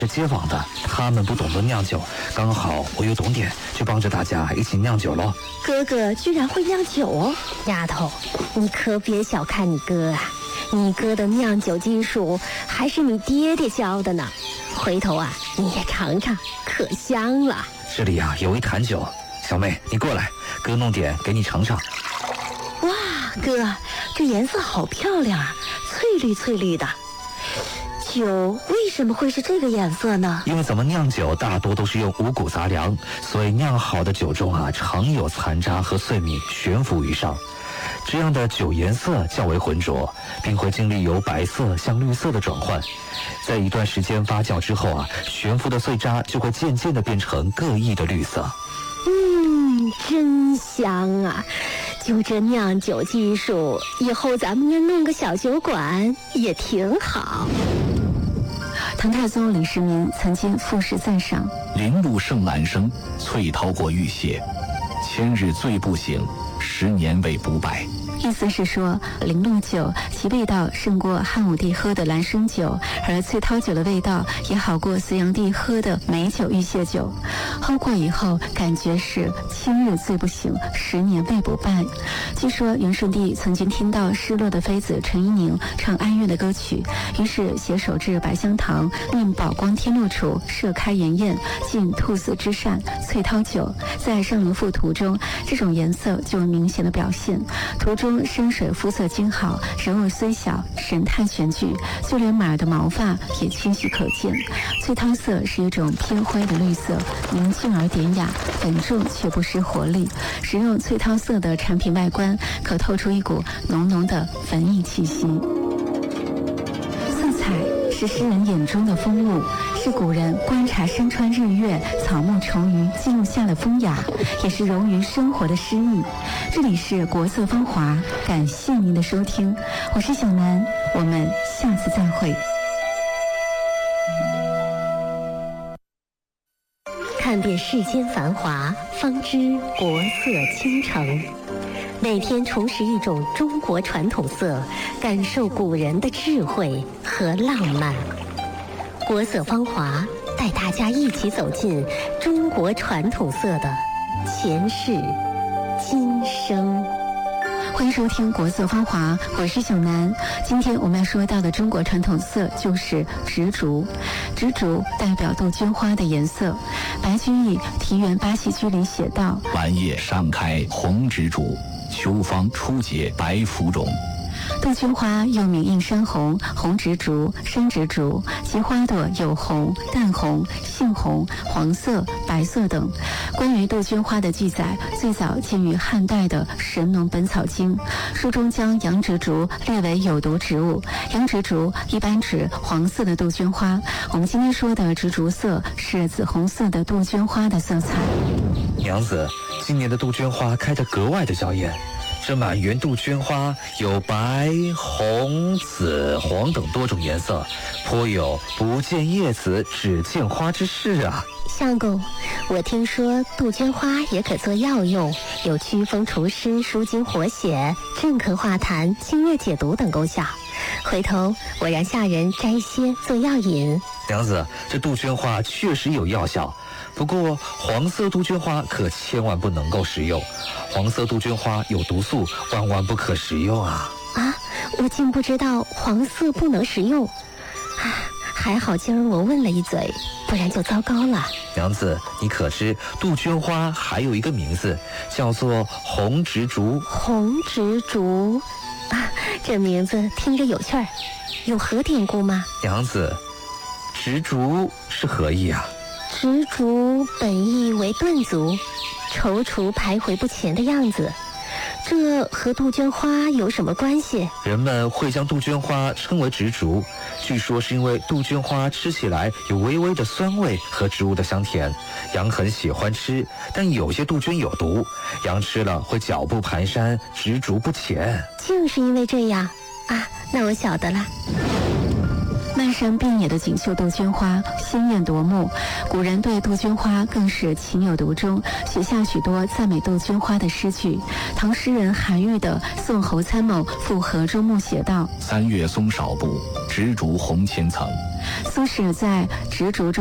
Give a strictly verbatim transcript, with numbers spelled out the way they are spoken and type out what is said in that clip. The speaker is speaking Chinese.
是街坊的，他们不懂得酿酒，刚好我又懂点，就帮着大家一起酿酒喽。 哥哥居然会酿酒哦！丫头，你可别小看你哥啊，你哥的酿酒技术还是你爹爹教的呢。回头啊，你也尝尝，可香了。 这里啊有一坛酒，小妹你过来，哥弄点给你尝尝。 哇，哥，这颜色好漂亮啊，翠绿翠绿的。酒为什么会是这个颜色呢？ 因为咱们酿酒大多都是用五谷杂粮，所以酿好的酒中啊，常有残渣和碎米悬浮于上。这样的酒颜色较为浑浊，并会经历由白色向绿色的转换。在一段时间发酵之后啊，悬浮的碎渣就会渐渐的变成各异的绿色。 嗯，真香啊！就这酿酒技术，以后咱们要弄个小酒馆也挺好。 唐太宗李世民曾经赋诗赞赏： 林路胜兰生，翠涛过玉屑，千日醉不醒，十年未不败。 意思是说，林路酒其味道胜过汉武帝喝的兰生酒，而翠涛酒的味道也好过隋炀帝喝的美酒玉屑酒。喝过以后，感觉是千日醉不醒，十年未不败。据说元顺帝曾经听到失落的妃子陈怡宁唱哀乐的歌曲，于是携手至百香堂，令宝光天禄厨设开筵宴，进兔死之膳翠涛酒。在《上林赋》图中，这种颜色就明显的表现。图中深水肤色精好，人物虽小，神态全具，就连马儿的毛发也清晰可见。翠涛色是一种偏灰的绿色，宁静而典雅，稳重却不失活力。使用翠涛色的产品外观，可透出一股浓浓的文艺气息。色彩是诗人眼中的风物，是古人观察山川日月、草木虫鱼记录下的风雅，也是融于生活的诗意。这里是国色芳华，感谢您的收听，我是小南，我们下次再会。 看遍世间繁华，方知国色倾城。每天重拾一种中国传统色，感受古人的智慧和浪漫。国色芳华带大家一起走进中国传统色的前世今生。 欢迎收听国色芳华，我是小南。今天我们要说到的中国传统色就是植竹。植竹代表杜鹃花的颜色。白居易《题园八戏居》里写道： 晚叶上开红植竹，秋芳初结白芙蓉。 杜鹃花又名映山红、红植竹、山植竹，其花朵有红、淡红、杏红、黄色、白色等。关于杜鹃花的记载，最早见于汉代的《神农本草经》，书中将洋植竹列为有毒植物。洋植竹一般指黄色的杜鹃花，我们今天说的植竹色是紫红色的杜鹃花的色彩。 娘子，今年的杜鹃花开得格外的娇艳。这满园杜鹃花有白、红、紫、黄等多种颜色，颇有不见叶子只见花之势啊。 相公，我听说杜鹃花也可做药用，有祛风除湿、舒筋活血、镇咳化痰、清热解毒等功效。回头我让下人摘些做药引。 娘子，这杜鹃花确实有药效，不过黄色杜鹃花可千万不能够食用，黄色杜鹃花有毒素，万万不可食用啊！ 啊，我竟不知道黄色不能食用，啊，还好今儿我问了一嘴，不然就糟糕了。 娘子，你可知杜鹃花还有一个名字，叫做红植竹？ 红植竹，啊，这名字听着有趣儿，有何典故吗？ 娘子，植竹是何意啊？ 植竹本意为顿足，踌躇徘徊不前的样子，这和杜鹃花有什么关系？ 人们会将杜鹃花称为植竹，据说是因为杜鹃花吃起来有微微的酸味和植物的香甜，羊很喜欢吃，但有些杜鹃有毒，羊吃了会脚步蹒跚，植竹不前。 竟是因为这样啊，那我晓得了。 漫山遍野的锦绣杜鹃花鲜艳夺目，古人对杜鹃花更是情有独钟，写下许多赞美杜鹃花的诗句。唐诗人韩愈的《送侯参谋赴河中墓》写道： 三月松少布，执竹红千层。 苏轼在《执竹》中